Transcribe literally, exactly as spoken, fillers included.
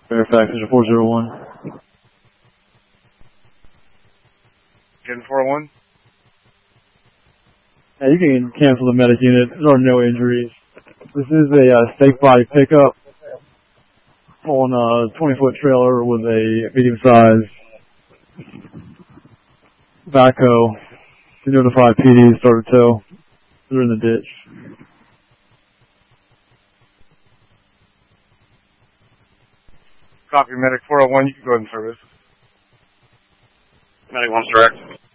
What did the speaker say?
Fairfax, is four zero one. Again, four oh one. Yeah, you can cancel the medic unit. There are no injuries. This is a uh, stake body pickup on a twenty foot trailer with a medium-sized backhoe to notify P D to start a tow. They're in the ditch. Copy, medic four oh one. You can go ahead and service. Medic one's direct.